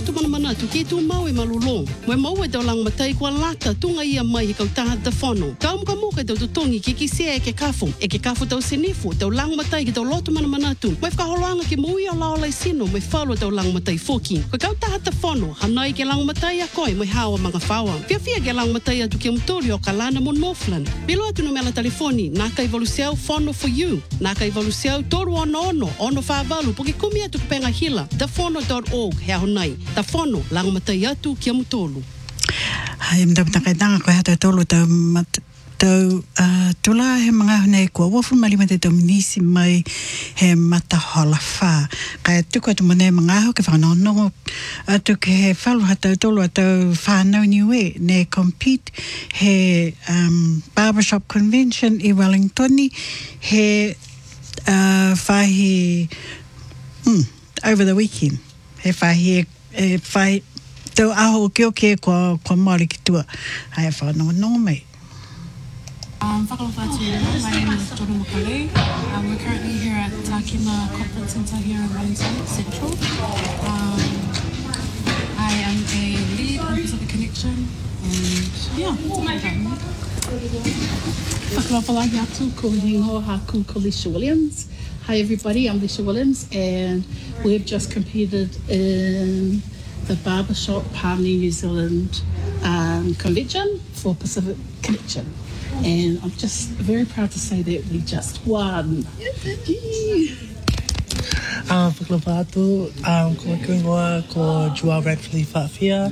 loto mana manatu ki tu mau e malulong. Moe mau e tau lang matai kua lata tunga ia mai i kau taha te whono. Kau muka muka tau tutongi ki sea e ke kafu. E ke kafu tau sinifu, tau lang matai ki tau loto mana manatu. Moe whakaholoanga ki mui o lao lai sino, moe whalua tau lang matai foki. Ko kau taha te whono, hanai ke lang matai a koe, moe hawa mga whawa. Fia ke lang matai atu ki umturi o Kalana mon Northland. Bilo atu no mela telefoni, nā kai valuseau whono for you. Nā kai valuseau toru ono whavalu, poki kumi atu kupenga hila, thewhono.org, hea honai. Ta whono, lang matai atu ki amutolu. Hai, mtakai tanga koe hata tolu tau tula he mga hone kua wafu malima te tau minisi mai he matahola wha. Kai tuku atu mone mga ho ke whanonongo atu ke he whalu hata tolu atau whanau niwe ne compete he barbershop convention I Wellingtoni he whahi over the weekend. He whahi tau aho ke o ke kua Māori ki tua. Hai whanongo mai. Whakalawhatu, my name is Jordan Makale. We're currently here at Takima Conference Centre here in Wellington Central. I am a lead in Pacific Connection and Whakalawhalahi atu ko hingo haku ko Lisha Williams. Hi everybody, I'm Lisha Williams and we've just competed in the Barbershop Harmony New Zealand convention for Pacific Connection. And I'm just very proud to say that we just won. Whakalawhatu, ko kuingoa ko Joao Radcliffe Whaafia.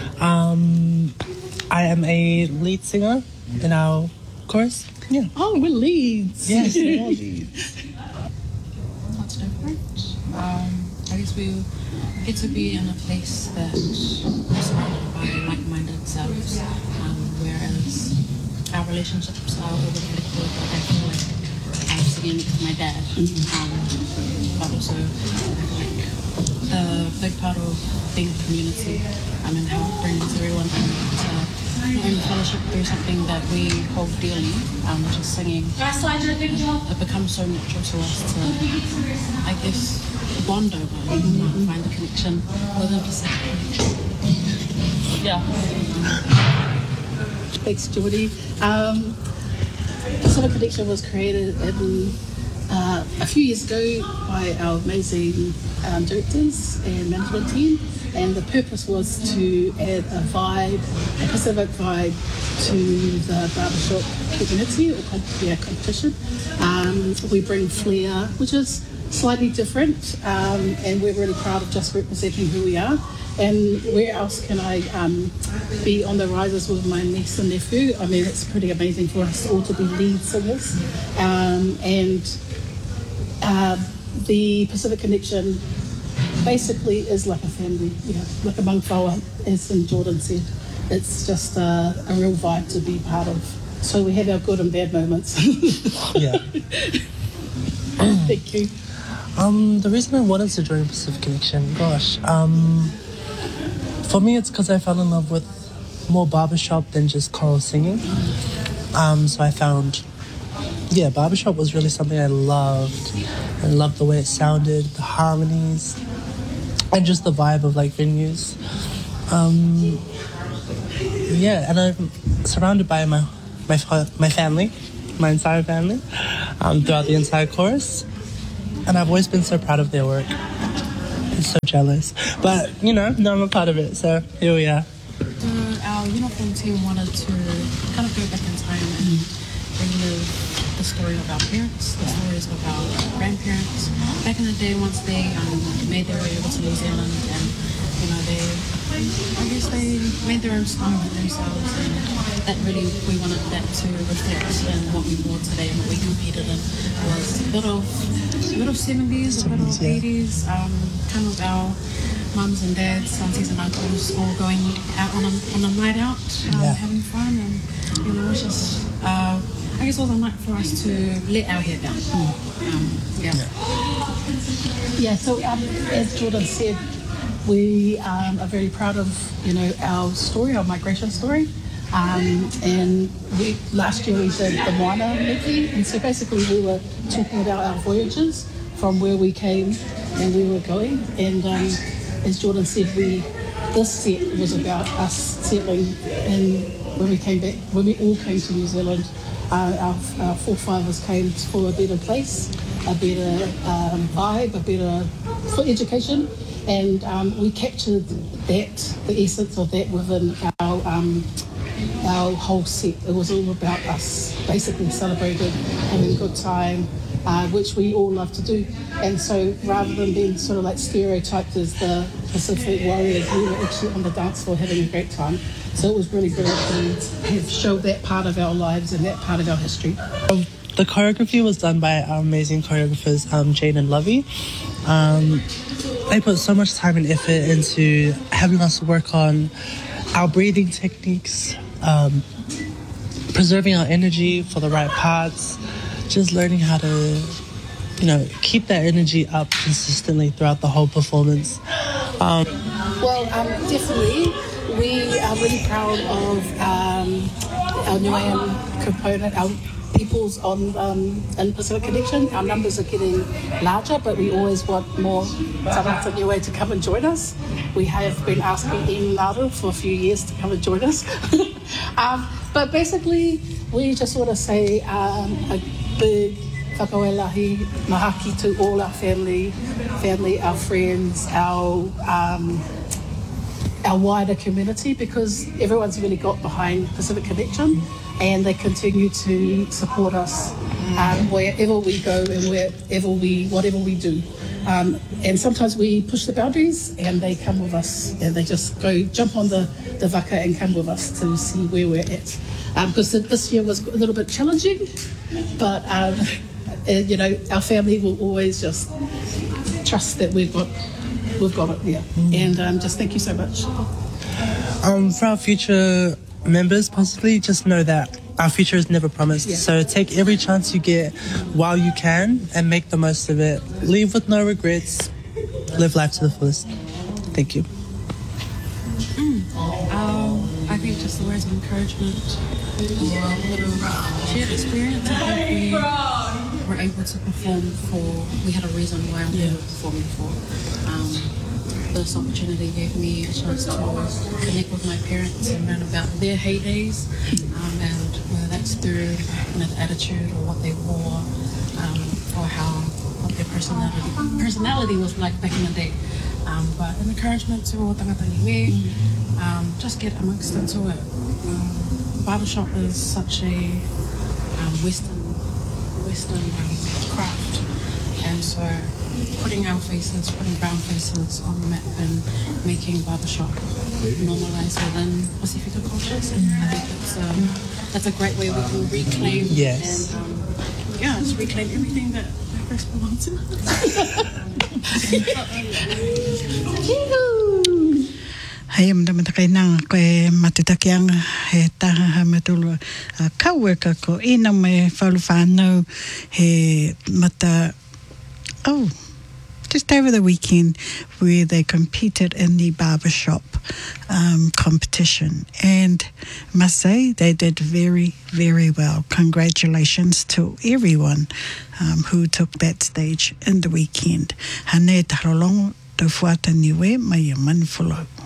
I am a lead singer in our chorus. Yeah. Oh, we're leads. Yes, we are leads. What's different? I guess we get to be in a place that is surrounded by like-minded selves, whereas our relationships are all reflected. I feel like I'm singing with my dad, but also like the big part of being a community and how it brings everyone in fellowship through something that we hold dearly, which is singing. It becomes so natural to us to, I guess, bond over and find the connection within Pacific. Yeah. Thanks, Geordie. Pacific Connection was created a few years ago by our amazing directors and management team, and the purpose was to add a Pacific vibe to the barbershop community or competition. We bring flair, which is slightly different, and we're really proud of just representing who we are. And where else can I be on the rises with my niece and nephew? I mean, it's pretty amazing for us all to be lead singers. The Pacific Connection basically is like a family, like a mangwhaua, as Jordan said. It's just a real vibe to be part of. So we have our good and bad moments. Yeah. Thank you. The reason I wanted to join Pacific Connection, for me, it's because I fell in love with more barbershop than just choral singing. So I found, barbershop was really something I loved. I loved the way it sounded, the harmonies, and just the vibe of like venues. And I'm surrounded by my family, my entire family, throughout the entire chorus. And I've always been so proud of their work. I'm so jealous. But, now I'm a part of it, so here we are. So our uniform team wanted to kind of go back in time and relive the story of our parents, the stories of our grandparents. Back in the day, once they made their way over to New Zealand and, they made their own style for themselves, and that really, we wanted that to reflect in what we wore today and what we competed in. It was a bit of 70s, a bit of 80s, kind of our mums and dads, aunties and uncles all going out on a night out, having fun, and it's just I guess it was a night for us to let our hair down. So as Jordan said, we are very proud of our story, our migration story. And last year we did the Moana movie, and so basically we were talking about our voyages from where we came and where we're going, and as Jordan said, this set was about us settling in when we came back, when we all came to New Zealand. Our forefathers came for a better place, a better vibe, a better for education, and we captured that, the essence of that within our whole set. It was all about us basically celebrating, having a good time, which we all love to do. And so rather than being sort of like stereotyped as the Pacific warriors, we were actually on the dance floor having a great time. So it was really brilliant to have showed that part of our lives and that part of our history. The choreography was done by our amazing choreographers, Jane and Lovey. They put so much time and effort into having us work on our breathing techniques, preserving our energy for the right parts, just learning how to, keep that energy up consistently throughout the whole performance. Definitely. We are really proud of our Niuean component, our peoples in Pacific Connection. Our numbers are getting larger, but we always want more Tangata Niue to come and join us. We have been asking Ian Naru for a few years to come and join us. But basically, we just want to say a big whakawelahi mahaki to all our family, our friends, our wider community, because everyone's really got behind Pacific Connection and they continue to support us wherever we go and whatever we do. And sometimes we push the boundaries and they come with us and they just jump on the waka and come with us to see where we're at. Because this year was a little bit challenging, but our family will always just trust that we've got it, yeah. And just thank you so much. For our future members, possibly, just know that our future is never promised. Yeah. So take every chance you get while you can and make the most of it. Leave with no regrets. Live life to the fullest. Thank you. I think just the words of encouragement or a little shared experience. I think we were able to perform we had a reason why we were performing for. This opportunity gave me a chance to connect with my parents and learn about their heydays, and whether that's through the attitude or what they wore, or what their personality was like back in the day. But an encouragement to all tangata niue, just get amongst into it. Barbershop is such a Western craft, and so putting brown faces on the map and making barbershop normalised within Pacifica cultures. I think that's a great way we can reclaim and just reclaim everything that first belonged to us. Hei matakai nanga koe matutakianga he taha matulu kauweka ko ina me whalu whanau he mata just over the weekend where they competed in the barbershop competition, and I must say they did very, very well. Congratulations to everyone who took that stage in the weekend. Hane tarolongo te whuata niwe mai a manfulo.